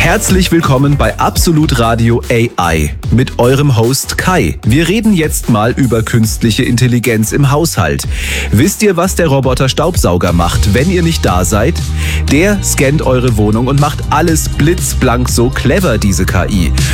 Herzlich willkommen bei Absolut Radio AI mit eurem Host Kai. Wir reden jetzt mal über künstliche Intelligenz im Haushalt. Wisst ihr, was der Roboter Staubsauger macht, wenn ihr nicht da seid? Der scannt eure Wohnung und macht alles blitzblank, so clever diese KI.